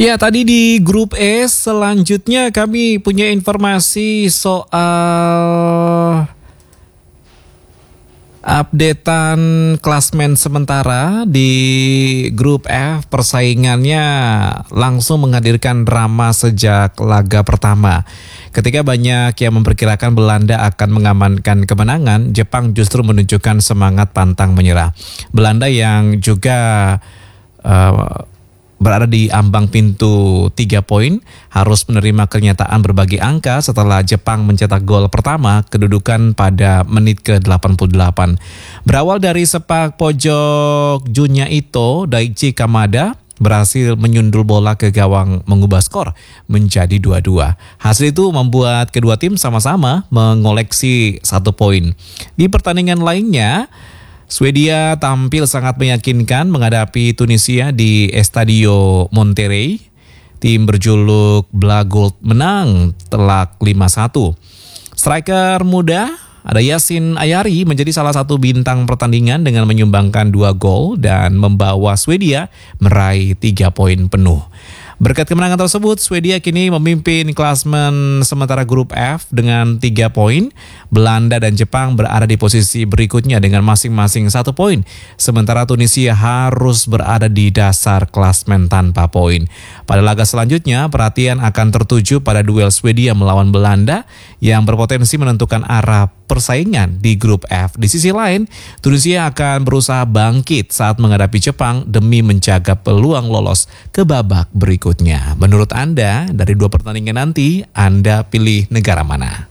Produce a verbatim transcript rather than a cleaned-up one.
Ya, tadi di grup E selanjutnya kami punya informasi soal updatean klasmen sementara di grup F. Persaingannya langsung menghadirkan drama sejak laga pertama. Ketika banyak yang memperkirakan Belanda akan mengamankan kemenangan, Jepang justru menunjukkan semangat pantang menyerah. Belanda yang juga uh, berada di ambang pintu tiga poin harus menerima kenyataan berbagi angka setelah Jepang mencetak gol pertama kedudukan pada menit ke delapan puluh delapan. Berawal dari sepak pojok Junya Ito, Daichi Kamada berhasil menyundul bola ke gawang mengubah skor menjadi dua dua. Hasil itu membuat kedua tim sama-sama mengoleksi satu poin. Di pertandingan lainnya, Swedia tampil sangat meyakinkan menghadapi Tunisia di Estadio Monterrey. Tim berjuluk Blagold menang telak lima satu. Striker muda ada Yasin Ayari menjadi salah satu bintang pertandingan dengan menyumbangkan dua gol dan membawa Swedia meraih tiga poin penuh. Berkat kemenangan tersebut, Swedia kini memimpin klasmen sementara grup F dengan tiga poin. Belanda dan Jepang berada di posisi berikutnya dengan masing-masing satu poin. Sementara Tunisia harus berada di dasar klasmen tanpa poin. Pada laga selanjutnya, perhatian akan tertuju pada duel Swedia melawan Belanda yang berpotensi menentukan arah persaingan di grup F. Di sisi lain, Tunisia akan berusaha bangkit saat menghadapi Jepang demi menjaga peluang lolos ke babak berikutnya. Menurut Anda, dari dua pertandingan nanti, Anda pilih negara mana?